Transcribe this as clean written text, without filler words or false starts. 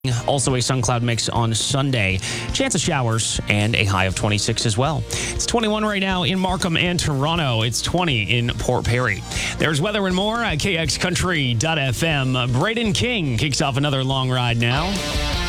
Also a sun cloud mix on Sunday. Chance of showers and a high of 26 as well. It's 21 right now in Markham and Toronto. It's 20 in Port Perry. There's weather and more at KXCountry.fm. Braden King kicks off another long ride now.